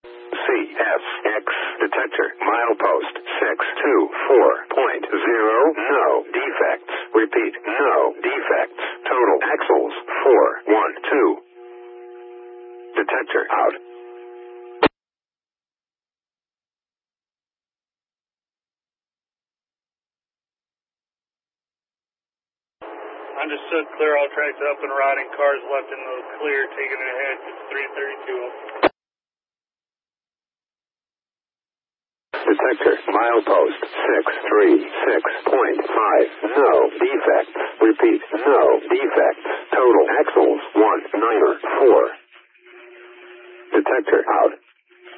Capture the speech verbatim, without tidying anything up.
C S X detector milepost six two four point zero. No defects. Repeat, no defects. Total axles four one two. Detector out. Understood. Clear. All tracks up and riding. Cars left in the clear. Taking it ahead. It's three thirty-two. Detector milepost six three six point five. No defects. Repeat, no defects. Total axles one niner four. Detector out.